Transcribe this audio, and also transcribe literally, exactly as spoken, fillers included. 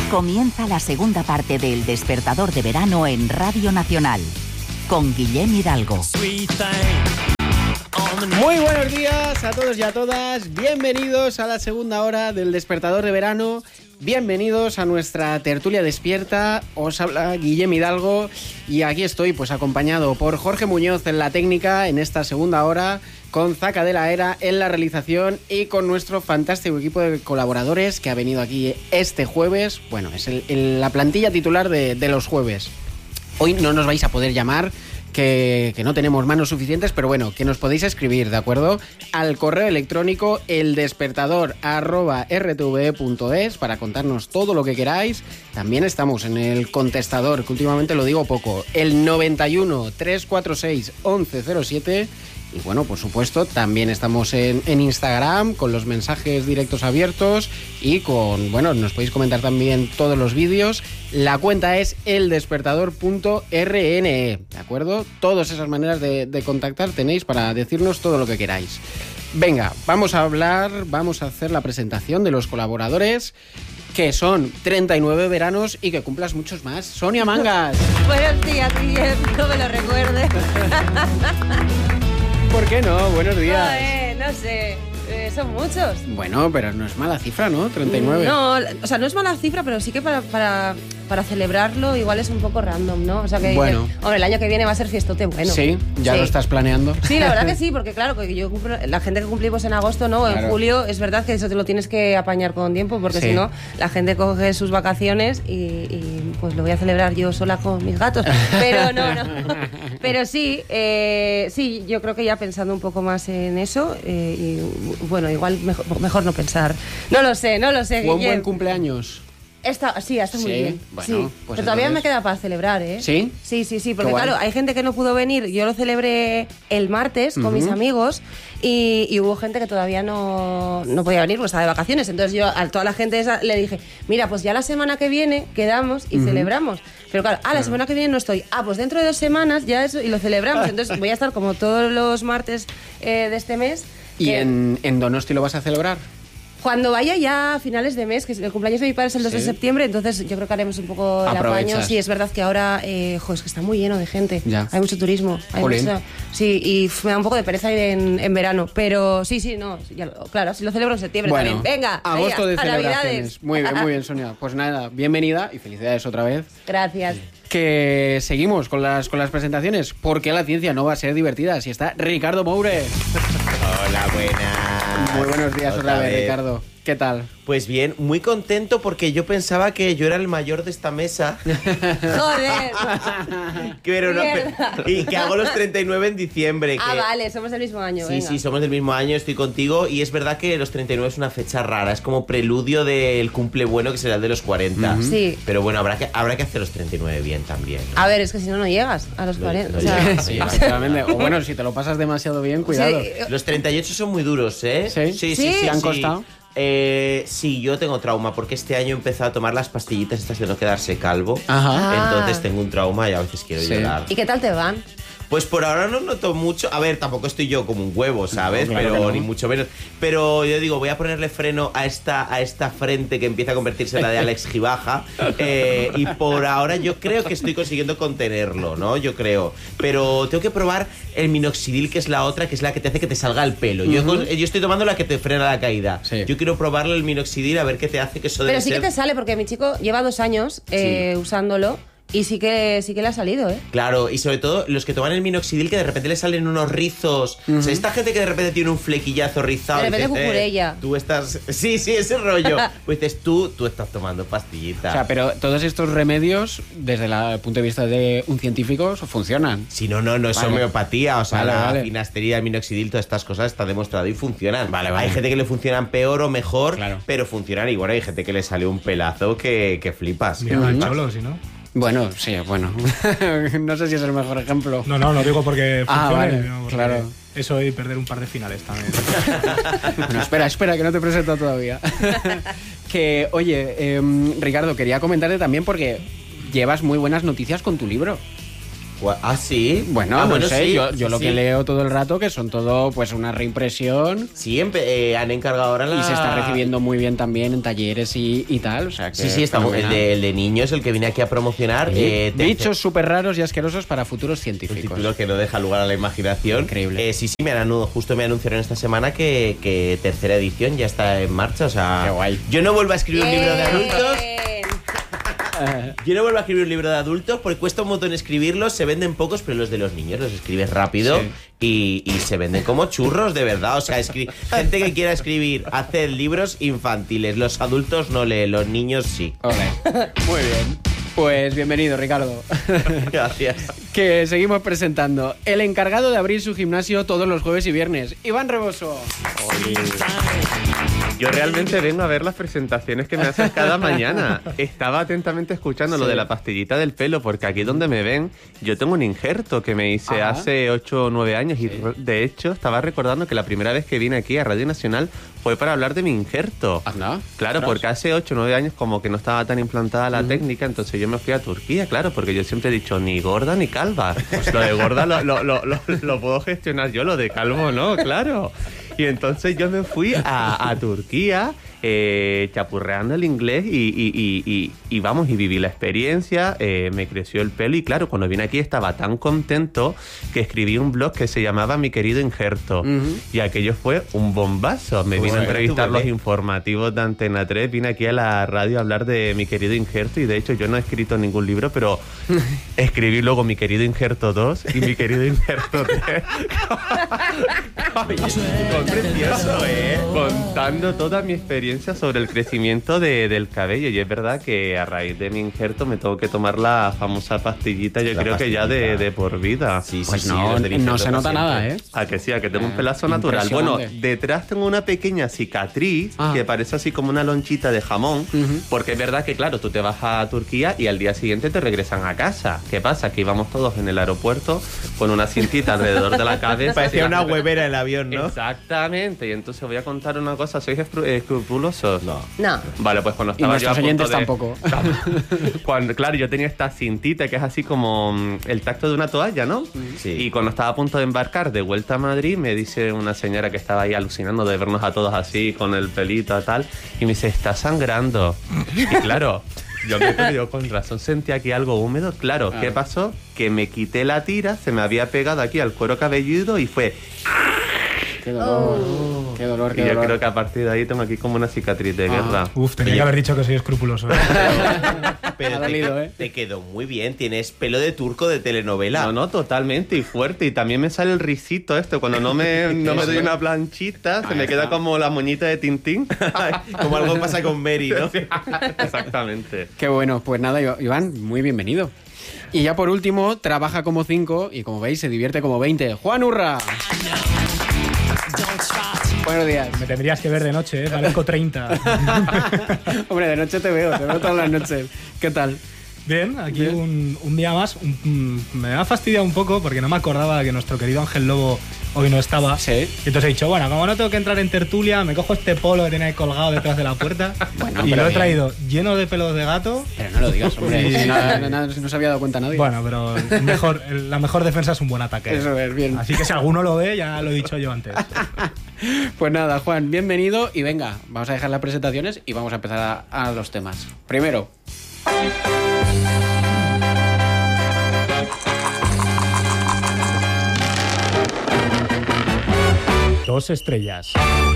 Comienza la segunda parte del Despertador de Verano en Radio Nacional, con Guillem Hidalgo. Muy buenos días a todos y a todas. Bienvenidos a la segunda hora del Despertador de Verano. Bienvenidos a nuestra tertulia despierta. Os habla Guillem Hidalgo y aquí estoy pues acompañado por Jorge Muñoz en la técnica en esta segunda hora, con Zaca de la Era en la realización y con nuestro fantástico equipo de colaboradores que ha venido aquí este jueves. Bueno, es el, el, la plantilla titular de, de los jueves. Hoy no nos vais a poder llamar, que, que no tenemos manos suficientes, pero bueno, que nos podéis escribir, ¿de acuerdo? Al correo electrónico eldespertador arroba r t v e punto es para contarnos todo lo que queráis. También estamos en el contestador, que últimamente lo digo poco, el noventa y uno, trescientos cuarenta y seis, once cero siete. Y bueno, por supuesto, también estamos en, en Instagram con los mensajes directos abiertos y con, bueno, nos podéis comentar también todos los vídeos. La cuenta es eldespertador punto r n e, ¿de acuerdo? Todas esas maneras de, de contactar tenéis para decirnos todo lo que queráis. Venga, vamos a hablar, vamos a hacer la presentación de los colaboradores, que son treinta y nueve veranos y que cumplas muchos más. Sonia Mangas. Buenos días, Guillem, no me lo recuerdes. ¿Por qué no? Buenos días. No, eh, no sé, eh, son muchos. Bueno, pero no es mala cifra, ¿no? treinta y nueve. No, o sea, no es mala cifra, pero sí que para, para, para celebrarlo igual es un poco random, ¿no? O sea que, bueno. que hombre, el año que viene va a ser fiestote bueno. Sí, ya sí. Lo estás planeando. Sí, la verdad que sí, porque claro, que yo cumplo, la gente que cumplimos en agosto, ¿no? Claro. En julio, es verdad que eso te lo tienes que apañar con tiempo, porque sí. Si no, la gente coge sus vacaciones y, y pues lo voy a celebrar yo sola con mis gatos. Pero no, no. Pero sí, eh, sí, yo creo que ya pensando un poco más en eso, eh, y bueno, igual mejor, mejor no pensar. No lo sé, no lo sé, Guillem. Guillem. Buen cumpleaños. Está, sí, está muy sí, bien. Bueno, sí. pues Pero todavía entonces... me queda para celebrar, ¿eh? ¿Sí? Sí, sí, sí, porque claro, hay gente que no pudo venir. Yo lo celebré el martes con uh-huh. mis amigos y, y hubo gente que todavía no, no podía venir porque estaba de vacaciones. Entonces yo a toda la gente esa le dije, mira, pues ya la semana que viene quedamos y uh-huh. celebramos. Pero claro, ah, la semana que viene no estoy. Ah, pues dentro de dos semanas ya eso y lo celebramos. Entonces voy a estar como todos los martes eh, de este mes. ¿Y que... en, en Donosti lo vas a celebrar? Cuando vaya ya a finales de mes, que el cumpleaños de mi padre es el dos sí. de septiembre, entonces yo creo que haremos un poco el apaño. Sí, es verdad que ahora, eh, jo, es que está muy lleno de gente. Ya. Hay mucho turismo. Hay mucha, sí, y me da un poco de pereza ir en, en verano. Pero sí, sí, no, ya, claro, si lo celebro en septiembre bueno, también. Venga, agosto venga, de celebraciones. Muy bien, muy bien, Sonia. Pues nada, bienvenida y felicidades otra vez. Gracias. Que seguimos con las, con las presentaciones, porque la ciencia no va a ser divertida si está Ricardo Moure. Hola, buenas. Muy buenos días otra, otra vez, vez, Ricardo. ¿Qué tal? Pues bien, muy contento porque yo pensaba que yo era el mayor de esta mesa. ¡Joder! Pero no, y que hago los treinta y nueve en diciembre. Ah, que... vale, somos del mismo año. Sí, venga. sí, somos del mismo año, estoy contigo. Y es verdad que los treinta y nueve es una fecha rara, es como preludio del cumple bueno que será el de los cuarenta. Uh-huh. Sí. Pero bueno, habrá que, habrá que hacer los treinta y nueve bien también, ¿no? A ver, es que si no, no llegas a los cuarenta. No, o sea... llegas, sí, efectivamente. O bueno, si te lo pasas demasiado bien, cuidado. Sí. Los treinta y ocho son muy duros, ¿eh? Sí, sí, sí. ¿Sí? sí ¿Te han sí. costado? Eh, sí, yo tengo trauma porque este año he empezado a tomar las pastillitas estas de no quedarse calvo. Ajá. Entonces tengo un trauma y a veces quiero sí. llorar. ¿Y qué tal te van? Pues por ahora no noto mucho. A ver, tampoco estoy yo como un huevo, ¿sabes? No, claro pero no. ni mucho menos. Pero yo digo, voy a ponerle freno a esta, a esta frente que empieza a convertirse en la de Alex Gibaja. Eh, y por ahora yo creo que estoy consiguiendo contenerlo, ¿no? Yo creo. Pero tengo que probar el minoxidil, que es la otra, que es la que te hace que te salga el pelo. Uh-huh. Yo, yo estoy tomando la que te frena la caída. Sí. Yo quiero probarle el minoxidil a ver qué te hace, que eso Pero debe sí ser... que te sale, porque mi chico lleva dos años eh, sí. usándolo. Y sí que sí que le ha salido, ¿eh? Claro, y sobre todo los que toman el minoxidil que de repente le salen unos rizos. Uh-huh. O sea, esta gente que de repente tiene un flequillazo rizado. De repente dices, cucurella. Eh, tú estás... Sí, sí, ese rollo. Pues dices, tú, tú estás tomando pastillitas. O sea, pero todos estos remedios, desde el punto de vista de un científico, funcionan. Sí, no, no, no es vale. homeopatía. O sea, vale, la vale. finastería, el minoxidil, todas estas cosas está demostrado y funcionan. Vale, vale. Hay gente que le funcionan peor o mejor, claro. pero funcionan igual. Hay gente que le sale un pelazo que, que flipas. Mira, uh-huh. cholo, si no... Bueno, sí, bueno. No sé si es el mejor ejemplo. No, no, lo digo porque funciona. Ah, vale, no, porque claro. Eso y perder un par de finales también. Bueno, espera, espera, que no te presento todavía. Que, oye, eh, Ricardo, quería comentarte también porque llevas muy buenas noticias con tu libro. Ah, sí. Bueno, ah, no bueno, sé, sí, yo, yo sí, lo sí. que leo todo el rato que son todo pues una reimpresión Sí, empe- eh, han encargado ahora la... y se está recibiendo muy bien también en talleres y, y tal. O sea que Sí, sí, está muy- el, de, el de niños, el que viene aquí a promocionar. Sí. eh, te- Bichos súper raros y asquerosos para futuros Un científicos. título que no deja lugar a la imaginación. Increíble. Eh, sí, sí, me han anu- justo me anunciaron esta semana que, que tercera edición ya está en marcha. O sea, Qué guay. yo no vuelvo a escribir un libro de Bien. adultos. Yo no vuelvo a escribir un libro de adultos porque cuesta un montón escribirlos, se venden pocos, pero los de los niños los escribes rápido Sí. y, y se venden como churros, de verdad. O sea, escri- gente que quiera escribir, hacer libros infantiles. Los adultos no leen, los niños sí. Ole. Muy bien. Pues bienvenido, Ricardo. Gracias. Que seguimos presentando. El encargado de abrir su gimnasio todos los jueves y viernes, Iván Reboso. Yo realmente vengo a ver las presentaciones que me hacen cada mañana. Estaba atentamente escuchando Sí. lo de la pastillita del pelo, porque aquí donde me ven, yo tengo un injerto que me hice Ajá. hace ocho o nueve años y de hecho estaba recordando que la primera vez que vine aquí a Radio Nacional fue para hablar de mi injerto. Anda. Claro, Ostras. porque hace ocho o nueve años como que no estaba tan implantada la técnica, entonces yo me fui a Turquía, claro, porque yo siempre he dicho ni gorda ni calva. Lo de gorda lo, lo, lo, lo, lo puedo gestionar yo, lo de calvo no, claro. Y entonces yo me fui a, a Turquía eh, chapurreando el inglés y, y, y, y, y vamos, y viví la experiencia, eh, me creció el pelo y claro, cuando vine aquí estaba tan contento que escribí un blog que se llamaba Mi Querido Injerto. Ujú. Y aquello fue un bombazo. Me vine Bueno, a entrevistar tu los bebé. informativos de Antena tres, vine aquí a la radio a hablar de Mi Querido Injerto y de hecho yo no he escrito ningún libro, pero escribí luego Mi Querido Injerto dos y Mi Querido Injerto tres. Precioso, ¿eh? Contando toda mi experiencia sobre el crecimiento de- del cabello. Y es verdad que a raíz de mi injerto me tengo que tomar la famosa pastillita, yo La creo que ya de, pastillita. de por vida. Sí, sí, Pues sí, no, los del no injerto se nota para nada, siempre. ¿eh? A que sí, a que tengo un Ah, pelazo natural. Bueno, impresionante. detrás tengo una pequeña cicatriz Ah. que parece así como una lonchita de jamón, Ujú. porque es verdad que, claro, tú te vas a Turquía y al día siguiente te regresan a casa. ¿Qué pasa? Que íbamos todos en el aeropuerto con una cintita alrededor de la cabeza. Parecía y una la- huevera el avión, ¿no? Exactamente, y entonces voy a contar una cosa, ¿sois escru- escrupulosos? No. No. Vale, pues cuando Y estaba yo a nuestros punto oyentes de- tampoco. Cuando, claro, yo tenía esta cintita que es así como mm, el tacto de una toalla, ¿no? Sí. Y cuando estaba a punto de embarcar de vuelta a Madrid, me dice una señora que estaba ahí alucinando de vernos a todos así, con el pelito y tal, y me dice, está sangrando. Y claro, yo me quedé con razón, sentí aquí algo húmedo. Claro, ¿qué Claro. pasó? Que me quité la tira, se me había pegado aquí al cuero cabelludo y fue... Qué dolor, qué dolor, Y qué yo dolor. creo que a partir de ahí tengo aquí como una cicatriz de Ah. guerra. Uf, tenía que haber dicho que soy escrupuloso. ¿eh? Pero Ha te, dolido, ¿eh? te quedó muy bien, tienes pelo de turco de telenovela. No, no, totalmente y fuerte. Y también me sale el risito esto. Cuando no me, no me doy una planchita, se Ahí me queda está. como la moñita de Tintín. Como algo pasa con Mary, ¿no? Exactamente. Qué bueno, pues nada, Iván, muy bienvenido. Y ya por último, trabaja como cinco y como veis, se divierte como veinte. ¡Juan Urra! Buenos días. Me tendrías que ver de noche, ¿eh? Parezco treinta. Hombre, de noche te veo, te veo todas las noches. ¿Qué tal? Bien, aquí Bien. Un, un día más. Un- mm, me ha fastidiado un poco porque no me acordaba que nuestro querido Ángel Lobo hoy no estaba. Sí. Y entonces he dicho, bueno, como no tengo que entrar en tertulia, me cojo este polo que tenía ahí colgado detrás de la puerta Bueno, y pero lo he bien. traído lleno de pelos de gato. Pero no lo digas, hombre. Sí. si no, no- no- no se había dado cuenta nadie. Bueno, pero el mejor, el- la mejor defensa es un buen ataque. Eso es, bien. Así que si alguno lo ve, ya lo he dicho yo antes. Pues nada, Juan, bienvenido y venga, vamos a dejar las presentaciones y vamos a empezar a, a los temas. Primero, Dos estrellas.